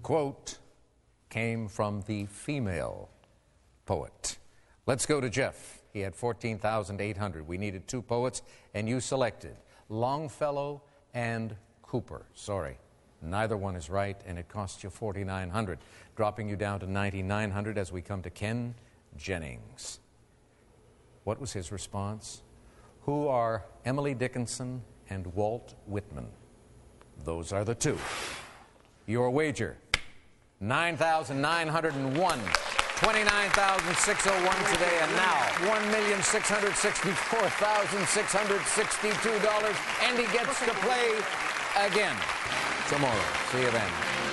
quote came from the female poet. Let's go to Jeff. He had 14,800. We needed two poets, and you selected Longfellow and Cooper. Sorry, neither one is right, and it cost you 4,900, dropping you down to 9,900 as we come to Ken Jennings. What was his response? Who are Emily Dickinson and Walt Whitman? Those are the two. Your wager, 9,901. 29,601 today, and now $1,664,662, and he gets to play again tomorrow. See you then.